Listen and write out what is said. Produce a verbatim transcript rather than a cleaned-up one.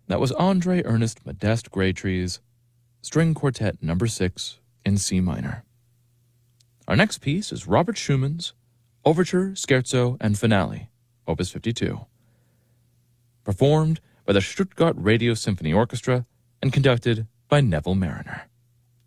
That was Andre Ernest Modeste Graytree's String Quartet Number six in C minor. Our next piece is Robert Schumann's Overture, Scherzo, and Finale, Opus fifty-two, performed by the Stuttgart Radio Symphony Orchestra and conducted by Neville Marriner.